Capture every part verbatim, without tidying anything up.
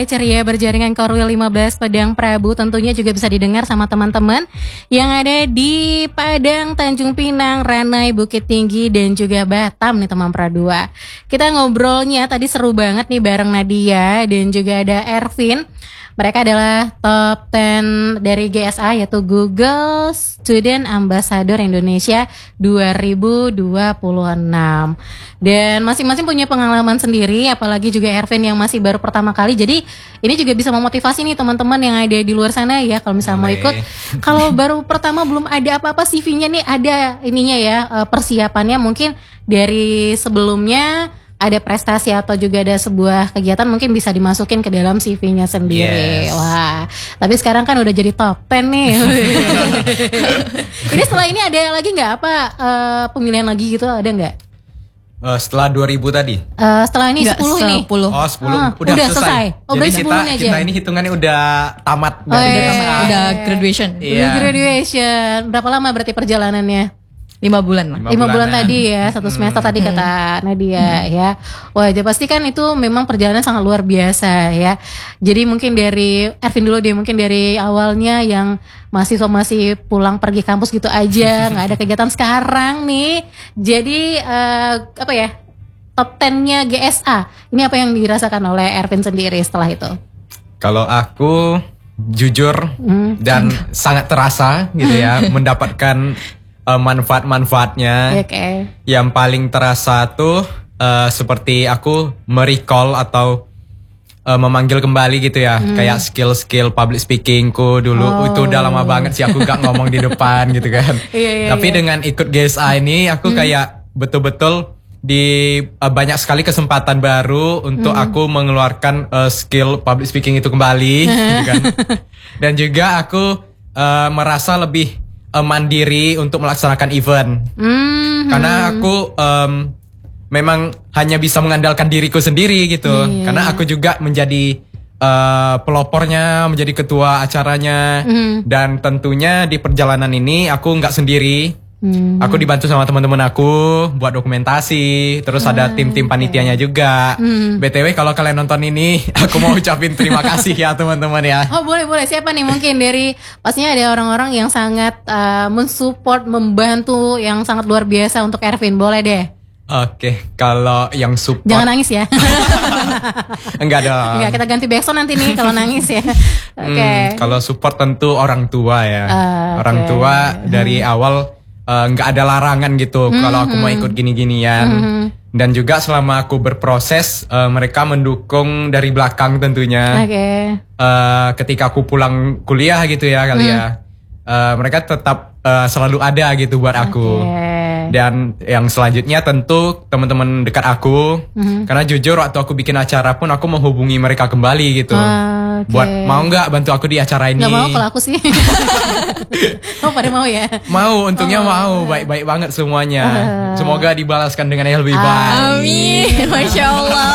Ceria berjaringan Korwil lima belas Padang Prabu tentunya juga bisa didengar sama teman-teman yang ada di Padang, Tanjung Pinang, Ranai, Bukit Tinggi dan juga Batam nih teman Pradua. Kita ngobrolnya tadi seru banget nih bareng Nadia dan juga ada Ervin. Mereka adalah top sepuluh dari G S A yaitu Google Student Ambassador Indonesia dua ribu dua puluh enam. Dan masing-masing punya pengalaman sendiri, apalagi juga Ervin yang masih baru pertama kali. Jadi ini juga bisa memotivasi nih teman-teman yang ada di luar sana ya, kalau misalnya mau ikut. Kalau baru pertama belum ada apa-apa C V-nya nih, ada ininya ya, persiapannya mungkin dari sebelumnya. Ada prestasi atau juga ada sebuah kegiatan mungkin bisa dimasukin ke dalam C V-nya sendiri. Yes. Wah, tapi sekarang kan udah jadi top sepuluh nih. Ini setelah ini ada lagi nggak apa uh, pemilihan lagi gitu, ada nggak? Uh, setelah dua ribu tadi? Uh, setelah ini Nggak, sepuluh ini. sepuluh. Oh sepuluh, ah, udah, udah selesai. selesai. Oh, jadi kita, aja. Kita ini hitungannya udah tamat. Oh, dari iya, iya. Udah graduation. Iya. Udah graduation. Berapa lama berarti perjalanannya? Lima bulan lah. Lima bulan tadi ya, satu semester hmm. tadi kata Nadia hmm. ya. Wah, jadi pasti kan itu memang perjalanan sangat luar biasa ya. Jadi mungkin dari Ervin dulu deh, mungkin dari awalnya yang mahasiswa masih pulang pergi kampus gitu aja, nggak ada kegiatan sekarang nih. Jadi uh, apa ya, top sepuluh-nya G S A. Ini apa yang dirasakan oleh Ervin sendiri setelah itu? Kalau aku jujur hmm. dan sangat terasa gitu ya, mendapatkan Uh, manfaat-manfaatnya. Okay. Yang paling terasa tuh uh, seperti aku merecall atau uh, memanggil kembali gitu ya, hmm. kayak skill-skill public speakingku dulu. Oh. Itu udah lama banget sih aku gak ngomong di depan gitu kan. Iya, iya, Tapi iya. dengan ikut G S A ini aku hmm. kayak betul-betul di uh, banyak sekali kesempatan baru untuk hmm. aku mengeluarkan uh, skill public speaking itu kembali gitu kan. Dan juga aku uh, merasa lebih mandiri untuk melaksanakan event, mm-hmm. karena aku um, memang hanya bisa mengandalkan diriku sendiri gitu, yeah. karena aku juga menjadi uh, pelopornya, menjadi ketua acaranya, mm-hmm. dan tentunya di perjalanan ini aku nggak sendiri, mm-hmm. aku dibantu sama teman-teman aku buat dokumentasi, terus ah, ada tim-tim panitianya okay. juga. Mm-hmm. B T W kalau kalian nonton ini, aku mau ucapin terima kasih ya teman-teman ya. Oh boleh boleh, siapa nih mungkin dari pastinya ada orang-orang yang sangat uh, mensupport, membantu yang sangat luar biasa untuk Ervin, boleh deh. Oke, okay, kalau yang support jangan nangis ya. Enggak dong. Enggak, kita ganti backsound nanti nih kalau nangis ya. Oke. Okay. Hmm, kalau support tentu orang tua ya. Uh, orang okay. tua dari hmm. awal nggak uh, ada larangan gitu mm-hmm. kalau aku mau ikut gini-ginian. Mm-hmm. Dan juga selama aku berproses uh, mereka mendukung dari belakang tentunya. Okay. Uh, ketika aku pulang kuliah gitu ya kali mm. ya. Uh, mereka tetap uh, selalu ada gitu buat aku. Okay. Dan yang selanjutnya tentu teman-teman dekat aku. Mm-hmm. Karena jujur waktu aku bikin acara pun aku menghubungi mereka kembali gitu. Uh, okay. Buat mau nggak bantu aku di acara ini? Nggak mau kalau aku sih. Oh pada mau ya? Mau, untungnya oh. mau. Baik-baik banget semuanya. Uh. Semoga dibalaskan dengan yang lebih baik. Amin. Masya Allah.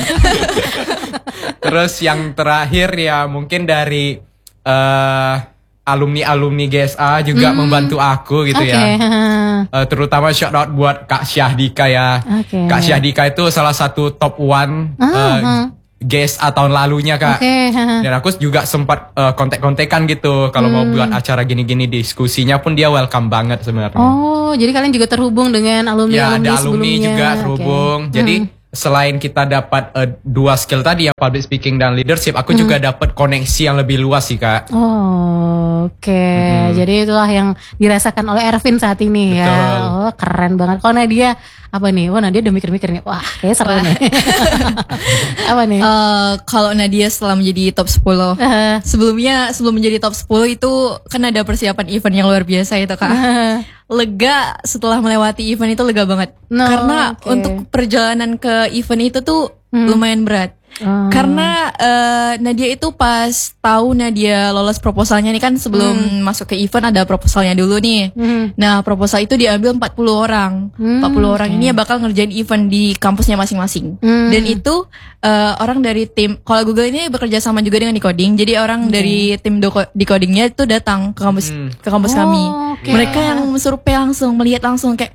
Terus yang terakhir ya mungkin dari uh, alumni-alumni G S A juga hmm. membantu aku gitu okay. ya. Uh, terutama shout out buat Kak Syahdika ya. Okay. Kak Syahdika itu salah satu top one uh, uh-huh. G S A tahun lalunya Kak. Okay. Dan aku juga sempat uh, kontek-kontekan gitu kalau hmm. mau buat acara gini-gini, diskusinya pun dia welcome banget sebenarnya. Oh, jadi kalian juga terhubung dengan alumni-alumni sebelumnya. Ya, ada alumni sebelumnya. juga terhubung. Okay. Jadi hmm. selain kita dapat uh, dua skill tadi ya, public speaking dan leadership, aku hmm. juga dapat koneksi yang lebih luas sih Kak. Oh, oke. Okay. Hmm. Jadi itulah yang dirasakan oleh Ervin saat ini. Betul. Ya. Oh, keren banget. Kalau Nadia apa nih? Wah, Nadia udah mikir-mikir nih. Wah, kayaknya seru nih. Apa nih? Uh, kalau Nadia setelah menjadi top sepuluh, uh. sebelumnya sebelum menjadi top sepuluh itu kan ada persiapan event yang luar biasa itu Kak. Uh. Lega setelah melewati event itu lega banget. No, karena okay. untuk perjalanan ke event itu tuh hmm. lumayan berat. Oh. Karena uh, Nadia itu pas tahu Nadia lolos proposalnya nih kan sebelum hmm. masuk ke event ada proposalnya dulu nih. Hmm. Nah proposal itu diambil empat puluh orang. Hmm, empat puluh orang okay. ini bakal ngerjain event di kampusnya masing-masing. Hmm. Dan itu uh, orang dari tim, kalau Google ini bekerja sama juga dengan Decoding. Jadi orang hmm. dari tim Decodingnya itu datang ke kampus hmm. ke kampus oh, kami. Okay. Mereka yang survei langsung, melihat langsung kayak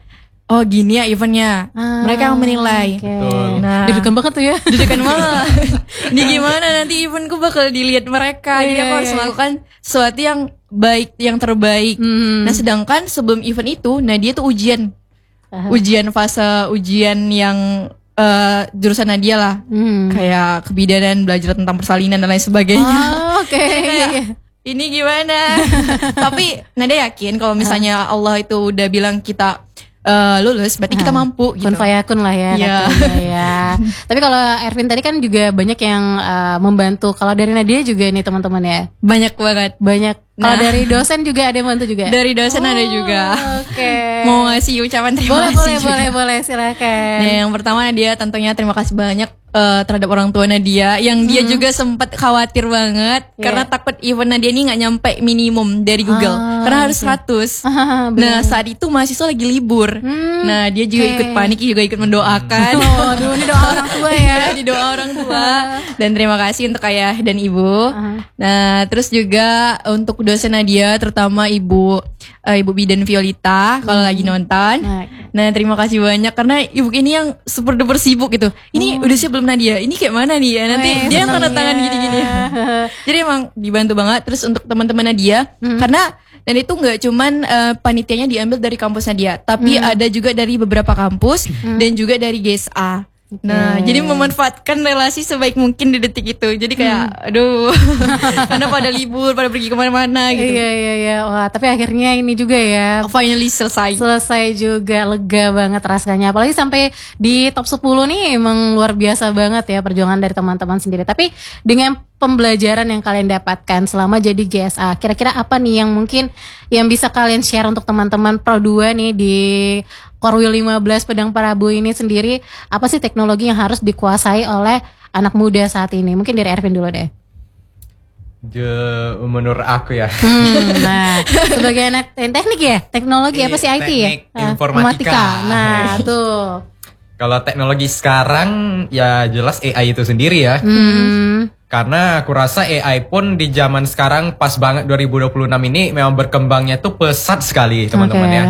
oh gini ya eventnya. Ah, mereka yang menilai. Okay. Nah, deg-degan banget tuh ya. Deg-degan banget. Ini gimana nanti eventku bakal dilihat mereka. Jadi yeah, aku harus yeah. melakukan sesuatu yang baik, yang terbaik. Hmm. Nah, sedangkan sebelum event itu, Nadia tuh ujian. Uh-huh. Ujian fase ujian yang uh, jurusan Nadia lah. Hmm. Kayak kebidanan, belajar tentang persalinan dan lain sebagainya. Oh, oke. Okay. Ini gimana? Tapi Nadia yakin kalau misalnya Allah itu udah bilang kita Uh, lulus, berarti kita mampu gitu. Kun fayakun lah ya, yeah. ya. Tapi kalau Ervin tadi kan juga banyak yang uh, membantu. Kalau dari Nadia juga nih teman-teman ya. Banyak banget. Banyak. Kalau nah. dari dosen juga ada yang bantu juga. Dari dosen oh, ada juga. Oke. Okay. Mau ngasih ucapan terima boleh, kasih. Boleh, juga. boleh, boleh, silakan. Nah, yang pertama Nadia tentunya terima kasih banyak uh, terhadap orang tua Nadia yang hmm. dia juga sempat khawatir banget yeah. karena takut event Nadia ini nggak nyampe minimum dari Google ah, karena harus okay. seratus. Ah, nah saat itu mahasiswa lagi libur. Hmm, nah dia juga okay. ikut panik, juga ikut mendoakan. Oh, aduh, ini doa orang tua ya. Di doa orang tua. Dan terima kasih untuk ayah dan ibu. Uh-huh. Nah terus juga untuk dosen Nadia terutama ibu uh, ibu Bidan Violita hmm. kalau lagi nonton. Nah. nah terima kasih banyak karena ibu ini yang super duper sibuk gitu. Ini oh. udah siap belum Nadia? Ini kayak mana nih ya? Nanti oh, dia yang tanda tangan gini-gini. Jadi emang dibantu banget. Terus untuk teman-teman Nadia hmm. karena dan itu nggak cuman uh, panitianya diambil dari kampus Nadia, tapi hmm. ada juga dari beberapa kampus hmm. dan juga dari G S A. Okay. Nah, jadi memanfaatkan relasi sebaik mungkin di detik itu. Jadi kayak, hmm. aduh, karena pada libur, pada pergi kemana-mana gitu. Iya, iya, iya. Wah, tapi akhirnya ini juga ya. Finally selesai. Selesai juga, lega banget rasanya. Apalagi sampai di top sepuluh nih emang luar biasa banget ya perjuangan dari teman-teman sendiri. Tapi dengan pembelajaran yang kalian dapatkan selama jadi G S A, kira-kira apa nih yang mungkin yang bisa kalian share untuk teman-teman Pro dua nih di Korwil lima belas Padang Prabu ini sendiri? Apa sih teknologi yang harus dikuasai oleh anak muda saat ini? Mungkin dari Ervin dulu deh. Je, menurut aku ya. Hmm, nah, sebagai anak teknik ya, teknologi apa sih I T ya? Informatika. Nah, tuh. Kalau teknologi sekarang ya jelas A I itu sendiri ya. Hmm. Karena aku rasa A I pun di zaman sekarang pas banget dua ribu dua puluh enam ini memang berkembangnya tuh pesat sekali teman-teman okay. ya.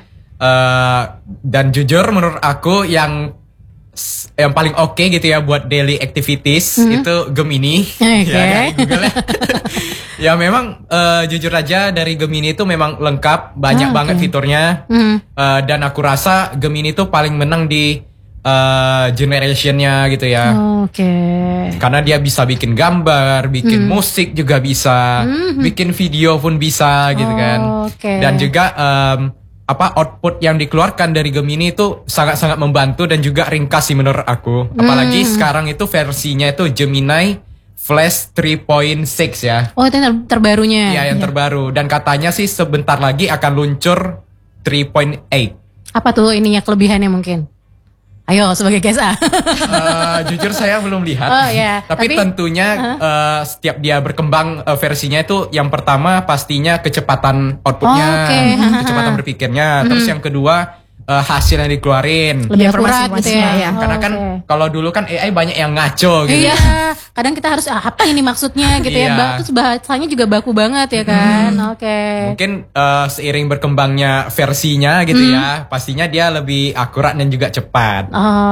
Uh, dan jujur menurut aku yang yang paling oke okay gitu ya buat daily activities hmm. itu Gemini. Okay. Ya, dari Google ya. Ya memang uh, jujur aja dari Gemini itu memang lengkap, banyak ah, banget okay. fiturnya. Hmm. Uh, dan aku rasa Gemini itu paling menang di uh, generationnya gitu ya. Oh, Oke. Okay. Karena dia bisa bikin gambar, bikin hmm. musik juga bisa, hmm. bikin video pun bisa gitu oh, kan. Okay. Dan juga um, apa output yang dikeluarkan dari Gemini itu sangat-sangat membantu dan juga ringkas sih menurut aku. Apalagi hmm. sekarang itu versinya itu Gemini Flash tiga titik enam ya. Oh, itu ter- terbarunya. Iya, yang ya. terbaru. Dan katanya sih sebentar lagi akan luncur tiga titik delapan. Apa tuh ininya kelebihannya mungkin? Ayo sebagai G S A. uh, jujur saya belum lihat. Oh, yeah. Tapi, Tapi tentunya uh-huh. uh, setiap dia berkembang uh, versinya itu yang pertama pastinya kecepatan outputnya, oh, okay. kecepatan berpikirnya. Mm-hmm. Terus yang kedua uh, hasil yang dikeluarin. Lebih akurat gitu ya. ya. Karena oh, kan okay. kalau dulu kan A I banyak yang ngaco gitu. Iya. Kadang kita harus ah, apa ini maksudnya gitu ya. Ba- terus bahasanya juga baku banget ya kan. Hmm. Oke. Okay. Mungkin uh, seiring berkembangnya versinya gitu hmm. ya, pastinya dia lebih akurat dan juga cepat.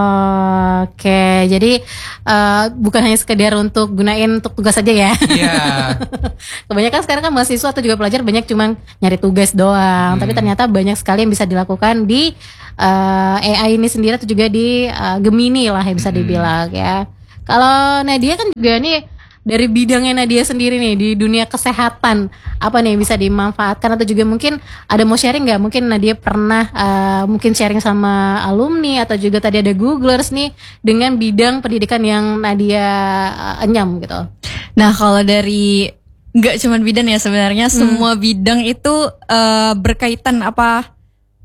Oh, Oke. Okay. Jadi uh, bukan hanya sekedar untuk gunain untuk tugas saja ya. Iya. Kebanyakan sekarang kan mahasiswa atau juga pelajar banyak cuma nyari tugas doang. Hmm. Tapi ternyata banyak sekali yang bisa dilakukan di uh, A I ini sendiri atau juga di uh, Gemini lah yang bisa dibilang hmm. ya. Kalau Nadia kan juga nih dari bidangnya Nadia sendiri nih di dunia kesehatan, apa nih yang bisa dimanfaatkan atau juga mungkin ada mau sharing nggak? Mungkin Nadia pernah uh, mungkin sharing sama alumni atau juga tadi ada Googlers nih dengan bidang pendidikan yang Nadia uh, enyam gitu. Nah kalau dari nggak cuma bidang ya sebenarnya hmm. semua bidang itu uh, berkaitan apa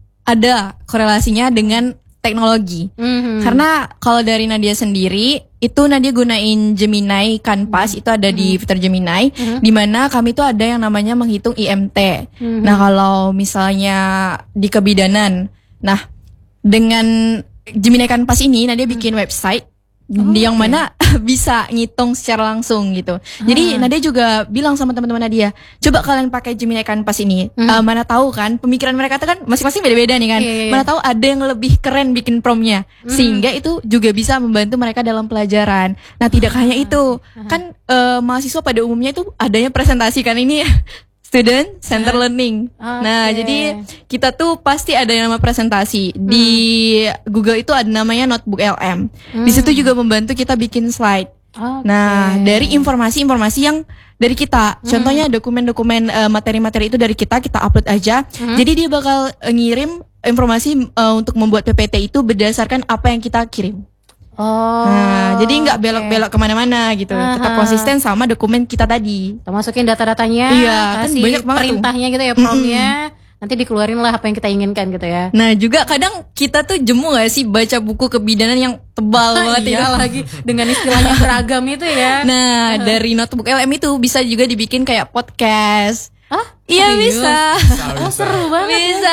ada korelasinya dengan teknologi. Mm-hmm. Karena kalau dari Nadia sendiri itu Nadia gunain Gemini Canvas mm-hmm. itu ada di fitur Gemini mm-hmm. di mana kami itu ada yang namanya menghitung I M T. Mm-hmm. Nah, kalau misalnya di kebidanan. Nah, dengan Gemini Canvas ini Nadia bikin mm-hmm. website Okay. Yang mana bisa ngitung secara langsung gitu. Jadi Ah. Nadia juga bilang sama teman-teman Nadia, coba kalian pakai Gemini Canvas ini. Hmm. Uh, mana tahu kan pemikiran mereka tuh kan masing-masing beda-beda nih kan. Iya, iya, iya. Mana tahu ada yang lebih keren bikin promnya, Hmm. sehingga itu juga bisa membantu mereka dalam pelajaran. Nah tidak hanya itu, kan uh, mahasiswa pada umumnya itu adanya presentasi kan ini ya. Student Center Learning. Oke. Nah, jadi kita tuh pasti ada yang nama presentasi. Di Google itu ada namanya Notebook L M. Di situ juga membantu kita bikin slide. Oke. Nah, dari informasi-informasi yang dari kita, contohnya dokumen-dokumen uh, materi-materi itu dari kita, kita upload aja. Jadi dia bakal uh, ngirim informasi uh, untuk membuat P P T itu berdasarkan apa yang kita kirim. Oh. Nah, jadi nggak oke. belok-belok kemana-mana gitu. Aha. Tetap konsisten sama dokumen kita tadi. Kita masukin data-datanya, Iya, kan kasih banyak banget tuh. perintahnya gitu ya, promnya. Nanti dikeluarin lah apa yang kita inginkan gitu ya. Nah, juga kadang kita tuh jemu gak sih baca buku kebidanan yang tebal banget Iya itu. lagi dengan istilahnya beragam itu ya. Nah, dari Notebook L M itu bisa juga dibikin kayak podcast. Hah? Iya Serius? bisa. Oh seru banget ya. Bisa.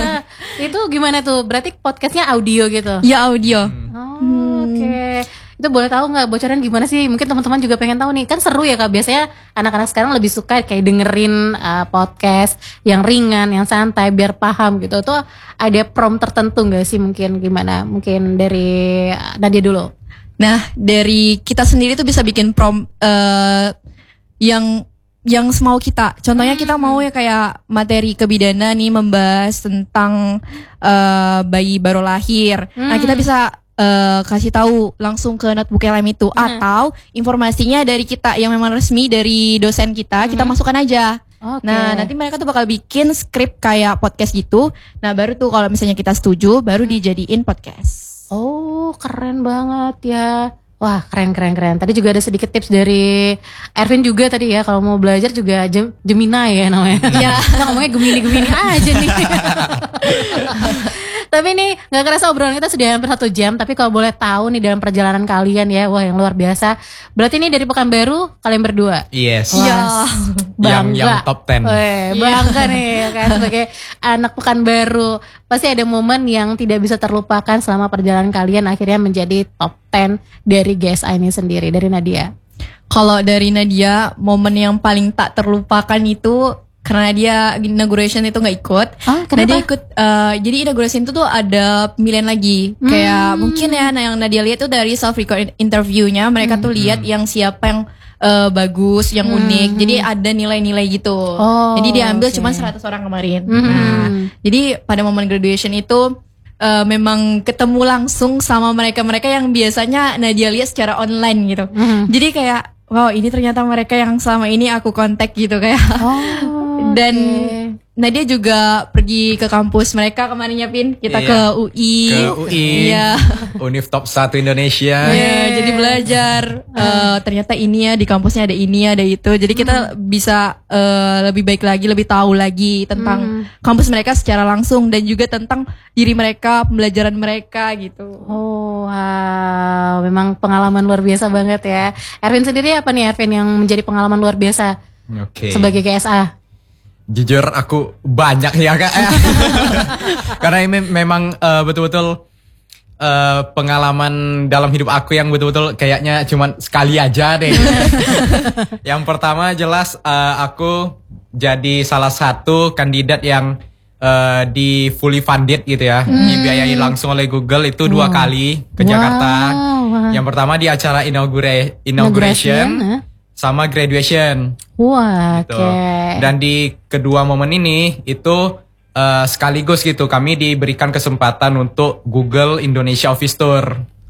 Itu gimana tuh? Berarti podcastnya audio gitu? Ya audio. Oh, Oke. Itu boleh tahu nggak bocoran gimana sih? Mungkin teman-teman juga pengen tahu nih. Kan seru ya Kak. Biasanya anak-anak sekarang lebih suka kayak dengerin uh, podcast yang ringan, yang santai biar paham gitu. Tuh ada prompt tertentu nggak sih? Mungkin gimana? Mungkin dari uh, Nadia dulu. Nah, dari kita sendiri tuh bisa bikin prompt eh, yang yang semau kita. Contohnya kita mau ya kayak materi kebidanan nih membahas tentang eh, bayi baru lahir. Nah, kita bisa eh, kasih tahu langsung ke Notebook L M itu, atau informasinya dari kita yang memang resmi dari dosen kita, kita masukkan aja. Oke. Nah, nanti mereka tuh bakal bikin skrip kayak podcast gitu. Nah, baru tuh kalau misalnya kita setuju, baru dijadiin podcast. Oh, keren banget ya. Wah, keren keren keren. Tadi juga ada sedikit tips dari Ervin juga tadi ya, kalau mau belajar juga Gem- Gemini ya namanya. Iya, kita ngomongnya Gemini-Gemini aja nih. Tapi nih nggak kerasa obrolan kita sudah hampir satu jam. Tapi kalau boleh tahu nih dalam perjalanan kalian ya, wah yang luar biasa. Berarti ini dari Pekanbaru kalian berdua. Yes. Wah, Iya. Yang- bangga. yang top ten. Weh, bangga nih ya kan sebagai anak Pekanbaru. Pasti ada momen yang tidak bisa terlupakan selama perjalanan kalian akhirnya menjadi top ten dari G S A ini sendiri. Dari Nadia. Kalau dari Nadia, momen yang paling tak terlupakan itu karena dia inauguration itu nggak ikut. Ah, kenapa? Nadia ikut. eh, jadi inauguration itu tuh ada pemilihan lagi. Hmm. Kayak mungkin ya, nah yang Nadia lihat tuh dari self record interviewnya, mereka tuh lihat yang siapa yang eh, bagus, yang unik. Jadi ada nilai-nilai gitu. Hmm. Oh, jadi diambil oke. cuma seratus orang kemarin. Hmm. Nah, jadi pada momen graduation itu eh, memang ketemu langsung sama mereka-mereka yang biasanya Nadia lihat secara online gitu. Hmm. Jadi kayak wow, ini ternyata mereka yang selama ini aku kontak gitu kayak. Oh, Dan oke. Nadia juga pergi ke kampus mereka kemarinnya, Pin. Kita Iya. ke U I. Ke U I. Iya. Univ top satu Indonesia. Iya, jadi belajar. Eh, ternyata ini ya di kampusnya ada ini ada itu. Jadi kita bisa eh, lebih baik lagi, lebih tahu lagi tentang kampus mereka secara langsung dan juga tentang diri mereka, pembelajaran mereka gitu. Oh, wow, memang pengalaman luar biasa banget ya. Ervin sendiri apa nih Ervin yang menjadi pengalaman luar biasa Oke. sebagai G S A? Jujur aku banyak ya Kak. Karena ini memang eh, betul-betul eh, pengalaman dalam hidup aku yang betul-betul kayaknya cuman sekali aja deh. Yang pertama jelas eh, aku jadi salah satu kandidat yang eh, di fully funded gitu ya, dibiayai langsung oleh Google itu dua kali ke Wow, Jakarta. wow. Yang pertama di acara inaugura- Inauguration, inauguration eh? sama graduation. Wah, Gitu. oke. Dan di kedua momen ini itu eh, sekaligus gitu kami diberikan kesempatan untuk Google Indonesia Office Tour.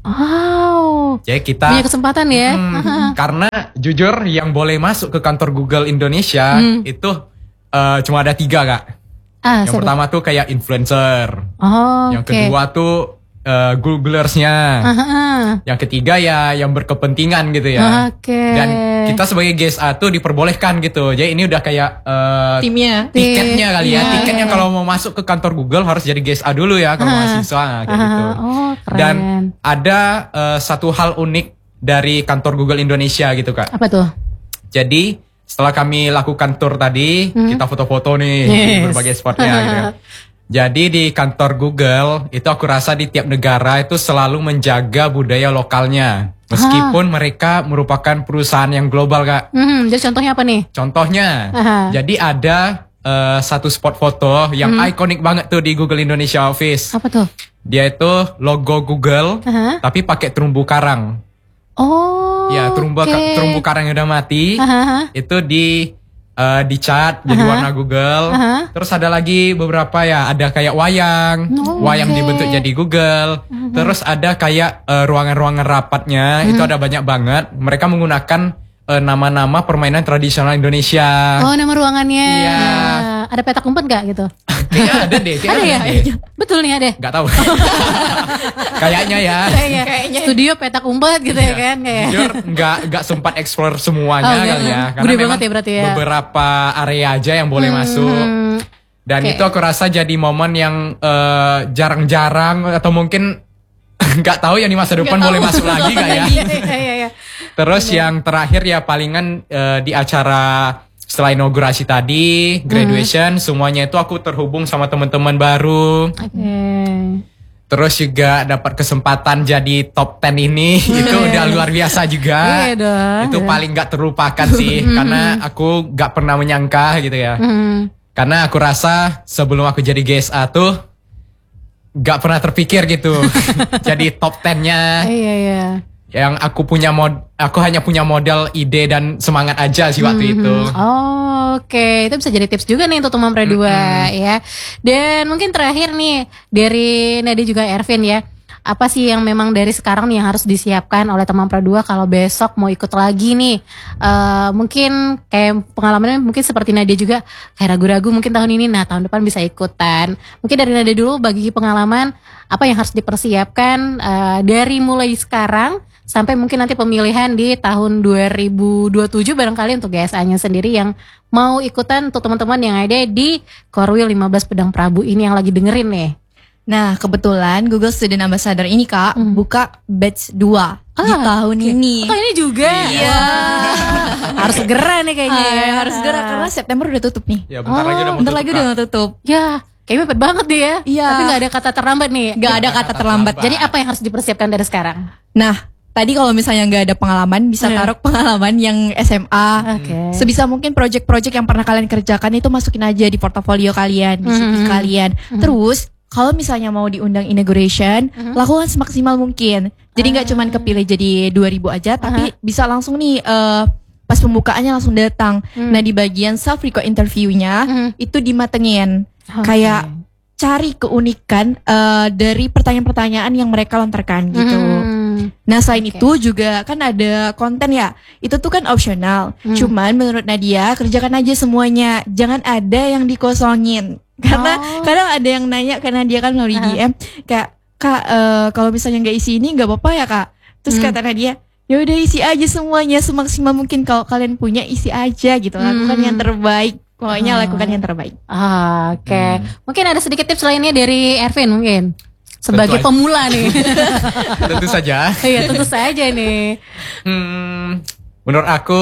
Wow, Jadi kita punya kesempatan ya. Hmm, karena jujur yang boleh masuk ke kantor Google Indonesia itu eh, cuma ada tiga Kak. Ah, Yang siapa? pertama tuh kayak influencer. Oh, Yang oke. kedua tuh eh, Googlersnya. Ah, ah, ah. Yang ketiga ya yang berkepentingan gitu ya. Oke. Dan kita sebagai G S A tuh diperbolehkan gitu. Jadi ini udah kayak eh, Timnya. tiketnya kali ya. Iya. Tiketnya kalau mau masuk ke kantor Google harus jadi G S A dulu ya kalau mahasiswa kayak Ah, gitu. oh, keren. Dan ada eh, satu hal unik dari kantor Google Indonesia gitu Kak. Apa tuh? Jadi setelah kami lakukan tour tadi, kita foto-foto nih di Yes. berbagai spotnya gitu kan. Jadi di kantor Google itu aku rasa di tiap negara itu selalu menjaga budaya lokalnya. Meskipun ah. mereka merupakan perusahaan yang global, Kak. Hmm, jadi contohnya apa nih? Contohnya, Aha. jadi ada uh, satu spot foto yang hmm. ikonik banget tuh di Google Indonesia Office. Apa tuh? Dia itu logo Google, Aha. tapi pakai terumbu karang. Oh, ya terumbu okay. terumbu karang yang udah mati. Aha. Itu di uh, dicat jadi Aha. warna Google. Aha. Terus ada lagi beberapa ya, ada kayak wayang, oh, wayang okay. dibentuk jadi Google. Aha. Terus ada kayak uh, ruangan-ruangan rapatnya, hmm. itu ada banyak banget. Mereka menggunakan uh, nama-nama permainan tradisional Indonesia. Oh, nama ruangannya. Iya. Ada petak umpet gak gitu? Kayaknya ada deh. Ada ya? Deh. Betul nih ada? Gak tahu. Kayaknya ya. Kayaknya. Studio petak umpet gitu ya, ya kan? Kayak. Jujur gak, gak sempat explore semuanya oh, kali ya. Karena Gede banget ya berarti ya. Beberapa area aja yang boleh hmm, masuk. Dan okay. itu aku rasa jadi momen yang uh, jarang-jarang atau mungkin gak tahu ya di masa depan boleh masuk lagi gak ya? Iya, iya, iya. Terus Bener. yang terakhir ya palingan uh, di acara setelah inaugurasi tadi, graduation, hmm. semuanya itu aku terhubung sama teman-teman baru. Okay. Terus juga dapat kesempatan jadi top sepuluh ini, itu udah luar biasa juga. Yeah, itu yeah. paling gak terlupakan sih, karena aku gak pernah menyangka gitu ya. Hmm. Karena aku rasa sebelum aku jadi G S A tuh gak pernah terpikir gitu, jadi top sepuluh-nya. Iya, yeah, iya. Yeah. Yang aku punya mod, aku hanya punya modal ide dan semangat aja sih waktu mm-hmm. itu. Oh, oke, okay. Itu bisa jadi tips juga nih untuk teman Pradua mm-hmm. ya. Dan mungkin terakhir nih dari Nadia juga Ervin ya. Apa sih yang memang dari sekarang nih yang harus disiapkan oleh teman Pradua kalau besok mau ikut lagi nih? Uh, mungkin kayak pengalamannya mungkin seperti Nadia juga kayak ragu-ragu mungkin tahun ini, nah tahun depan bisa ikutan. Mungkin dari Nadia dulu bagi pengalaman apa yang harus dipersiapkan uh, dari mulai sekarang sampai mungkin nanti pemilihan di tahun dua ribu dua puluh tujuh barangkali untuk G S A-nya sendiri yang mau ikutan untuk teman-teman yang ada di Korwil lima belas Pedang Prabu ini yang lagi dengerin nih. Nah, kebetulan Google Student Ambassador ini Kak hmm. buka batch dua ah, di tahun okay. ini. Oh, ini juga? Iya. Harus segera nih kayaknya. Ah, harus segera karena September udah tutup nih. Ya, bentar oh, lagi udah mau bentar tutup. lagi udah mau tutup. Ya. Kayaknya mepet banget dia ya. Iya. Tapi gak ada kata terlambat nih. Gak ada kata terlambat. Jadi apa yang harus dipersiapkan dari sekarang? Nah, tadi kalau misalnya nggak ada pengalaman, bisa yeah. taruh pengalaman yang S M A. Okay. Sebisa mungkin project-project yang pernah kalian kerjakan itu masukin aja di portofolio kalian, di C V mm-hmm. kalian. Mm-hmm. Terus kalau misalnya mau diundang inauguration, mm-hmm. lakukan semaksimal mungkin. Jadi nggak uh. cuman kepilih jadi dua ribu aja, tapi uh-huh. bisa langsung nih uh, pas pembukaannya langsung datang. Mm. Nah di bagian self record interviewnya mm-hmm. itu dimatengin, okay. kayak cari keunikan uh, dari pertanyaan-pertanyaan yang mereka lontarkan gitu. Hmm. Nah selain okay. itu juga kan ada konten ya, itu tuh kan opsional. Hmm. Cuman menurut Nadia kerjakan aja semuanya, jangan ada yang dikosongin. Karena oh. kadang ada yang nanya karena dia kan melalui uh. D M, kayak kak uh, kalau misalnya nggak isi ini nggak apa-apa ya kak. Terus hmm. kata Nadia, ya udah isi aja semuanya semaksimal mungkin, kalau kalian punya isi aja gitu, lakukan hmm. yang terbaik. Pokoknya ah. lakukan yang terbaik. Ah, Oke, okay. hmm. mungkin ada sedikit tips lainnya dari Ervin mungkin sebagai tentu pemula nih. Tentu saja. Iya, tentu saja nih. Hmm, menurut aku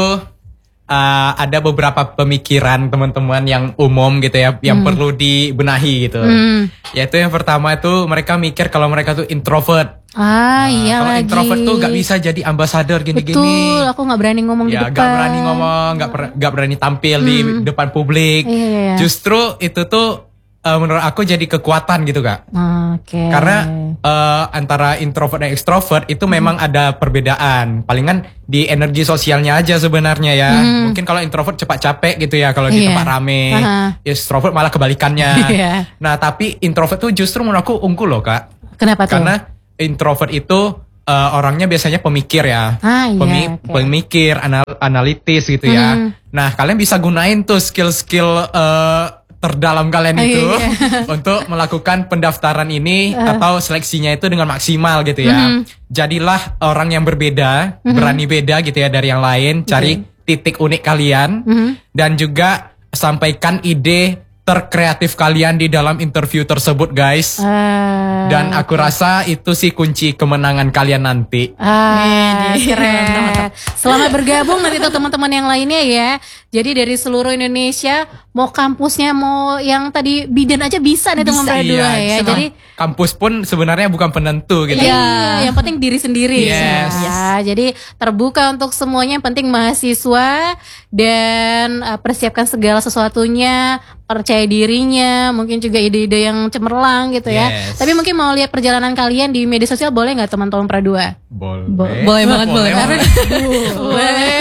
uh, ada beberapa pemikiran teman-teman yang umum gitu ya, yang hmm. perlu dibenahi gitu. Hmm. Yaitu yang pertama itu mereka mikir kalau mereka tuh introvert. Ah, nah, iya kalau lagi. Introvert tuh gak bisa jadi ambasador gini-gini. Betul, aku gak berani ngomong ya, di depan. Gak berani ngomong, gak, per, gak berani tampil hmm. di depan publik. Iya, iya. Justru itu tuh uh, menurut aku jadi kekuatan gitu kak. Oke. Okay. Karena uh, antara introvert dan extrovert itu hmm. memang ada perbedaan. Palingan di energi sosialnya aja sebenarnya ya. Hmm. Mungkin kalau introvert cepat capek gitu ya kalau di yeah. tempat rame. Uh-huh. Extrovert malah kebalikannya. yeah. Nah tapi introvert tuh justru menurut aku unggul loh kak. Kenapa tuh? Karena introvert itu uh, orangnya biasanya pemikir ya, ah, iya, Pemi- okay. pemikir, anal- analitis gitu hmm. ya. Nah kalian bisa gunain tuh skill-skill uh, terdalam kalian oh, itu iya, iya. untuk melakukan pendaftaran ini uh. atau seleksinya itu dengan maksimal gitu ya. Hmm. Jadilah orang yang berbeda, hmm. berani beda gitu ya dari yang lain. Cari okay. titik unik kalian hmm. dan juga sampaikan ide terkreatif kalian di dalam interview tersebut guys. Uh, Dan aku okay. rasa itu sih kunci kemenangan kalian nanti. Ah, keren. Selamat bergabung nanti tuh teman-teman yang lainnya ya. Jadi dari seluruh Indonesia, mau kampusnya mau yang tadi bidan aja bisa nih teman Pradua ya. Iya, Jadi kampus pun sebenarnya bukan penentu gitu. Iya, yang penting diri sendiri. Yes. Ya, jadi terbuka untuk semuanya. Yang penting mahasiswa dan uh, persiapkan segala sesuatunya, percaya dirinya, mungkin juga ide-ide yang cemerlang gitu ya. Yes. Tapi mungkin mau lihat perjalanan kalian di media sosial boleh nggak teman-teman Pradua? Boleh. Bo- boleh banget, boleh banget. Boleh.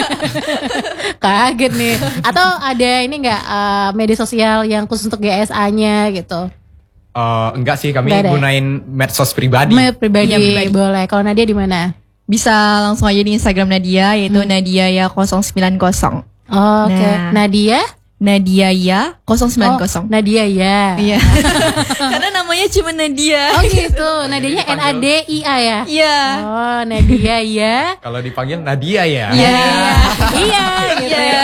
Kaget nih. Atau ada ini nggak uh, media sosial yang khusus untuk G S A-nya gitu? Uh, enggak sih, kami Nggak ada. gunain medsos pribadi. Med pribadi, Iya, pribadi. boleh. Kalau Nadia di mana? Bisa langsung aja di Instagram Nadia, yaitu Nadia ya nol sembilan nol. Oh, Oke, Nah. Nadia. Nadia ya nol sembilan nol. Oh, Nadia ya. Iya. Karena namanya cuma Nadia. Oh gitu, Nadianya N A D I A ya? Iya. Oh, Nadia ya. Kalau dipanggil Nadia ya. Iya. Iya, gitu ya.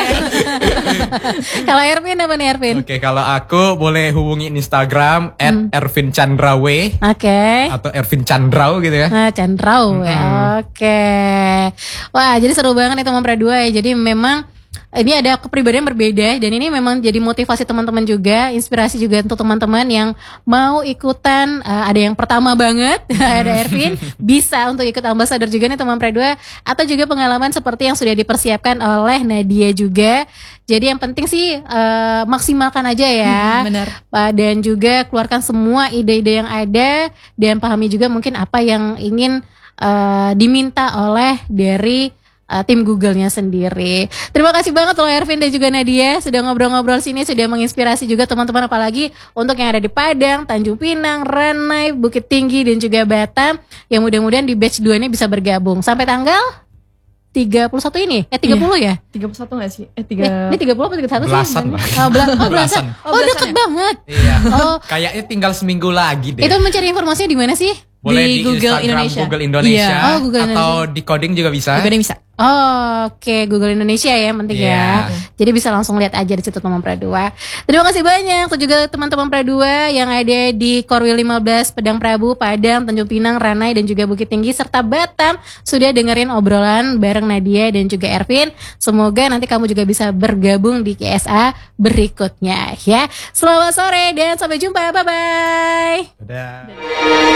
Kalau Ervin apa nih Ervin? Oke, kalau aku boleh hubungi Instagram at Ervin Chandrawe Oke. atau Ervin Chandrau gitu ya. Nah, Chandrau ya. Oke. Wah, jadi seru banget nih teman Pradua ya. Jadi memang ini ada kepribadian berbeda dan ini memang jadi motivasi teman-teman juga, inspirasi juga untuk teman-teman yang mau ikutan. Uh, ada yang pertama banget, ada Ervin, bisa untuk ikut ambasador juga nih teman Pradua, atau juga pengalaman seperti yang sudah dipersiapkan oleh Nadia juga. Jadi yang penting sih uh, maksimalkan aja ya. Hmm, benar. Uh, dan juga keluarkan semua ide-ide yang ada dan pahami juga mungkin apa yang ingin uh, diminta oleh dari Uh, tim Google-nya sendiri. Terima kasih banget loh Ervin dan juga Nadia sudah ngobrol-ngobrol sini, sudah menginspirasi juga teman-teman, apalagi untuk yang ada di Padang, Tanjung Pinang, Ranai, Bukit Tinggi dan juga Batam yang mudah-mudahan di batch dua ini bisa bergabung sampai tanggal tiga puluh satu ini. Eh tiga puluh ya? tiga puluh satu gak sih? Eh Eh, tiga. ini tiga puluh apa tiga puluh satu sih? Belasan lah. Oh, bela- oh, belasan. Belasan. Oh, deket banget. Iya. Oh, Kayaknya tinggal seminggu lagi deh. itu mencari informasinya di mana sih? Boleh di di, Google Instagram Indonesia. Google Indonesia Iya. Oh, Google atau di coding juga bisa. Juga ada yang bisa. Oh, Oke, Google Indonesia ya yang penting ya. Iya. Jadi bisa langsung lihat aja di situ teman Pradua. Terima kasih banyak untuk juga teman-teman Pradua yang ada di Korwil lima belas, Pedang Prabu, Padang, Tanjung Pinang, Ranai dan juga Bukit Tinggi serta Batam sudah dengerin obrolan bareng Nadia dan juga Ervin. Semoga nanti kamu juga bisa bergabung di G S A berikutnya ya. Selamat sore dan sampai jumpa. Bye bye. Dadah.